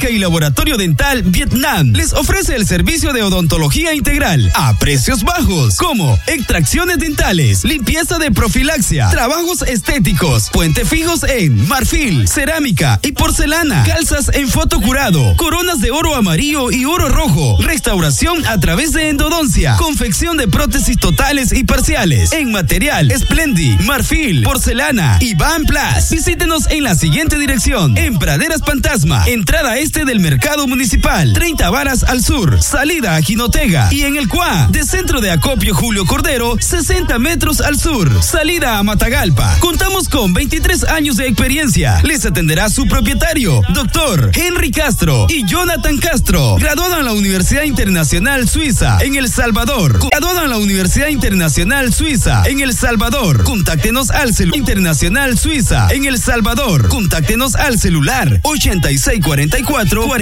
Clínica y Laboratorio Dental Vietnam les ofrece el servicio de odontología integral a precios bajos, como extracciones dentales, limpieza de profilaxia, trabajos estéticos, puente fijos en marfil, cerámica y porcelana, calzas en fotocurado, coronas de oro amarillo y oro rojo, restauración a través de endodoncia, confección de prótesis totales y parciales en material Splendid, marfil, porcelana y Van Plus. Visítenos en la siguiente dirección: en Praderas Fantasma, entrada este del Mercado Municipal, 30 varas al sur, salida a Jinotega, y en el CUA de Centro de Acopio Julio Cordero, 60 metros al sur, salida a Matagalpa. Contamos con 23 años de experiencia. Les atenderá su propietario, Dr. Henry Castro y Jonathan Castro, graduado en la Universidad Internacional Suiza en El Salvador. Graduado en la Universidad Internacional Suiza en El Salvador. Contáctenos al celular Internacional Suiza en El Salvador. Contáctenos al celular 8644